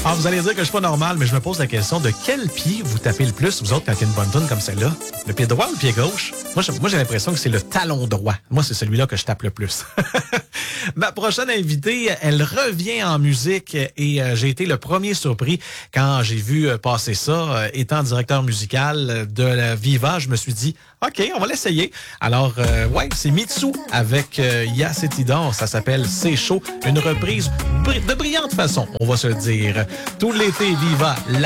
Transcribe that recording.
Ah, vous allez dire que je suis pas normal, mais je me pose la question de quel pied vous tapez le plus, vous autres, quand il y a une bonne tune comme celle-là? Le pied droit ou le pied gauche? Moi, j'ai l'impression que c'est le talon droit. Moi, c'est celui-là que je tape le plus. Ma prochaine invitée, elle revient en musique et j'ai été le premier surpris quand j'ai vu passer ça. Étant directeur musical de la Viva, je me suis dit, OK, on va l'essayer. Alors, ouais, c'est Mitsou avec Yas et Tidor. Ça s'appelle C'est chaud. Une reprise de brillante façon, on va se le dire. Tout l'été, Viva, la